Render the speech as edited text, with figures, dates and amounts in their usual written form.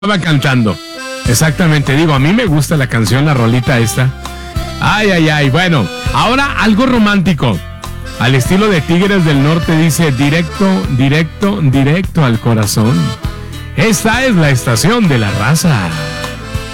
estaba cantando. Exactamente, digo, a mí me gusta la canción, la rolita esta. Ay, ay, ay, bueno, ahora algo romántico. Al estilo de Tigres del Norte dice directo, directo, directo al corazón. Esta es la estación de la raza.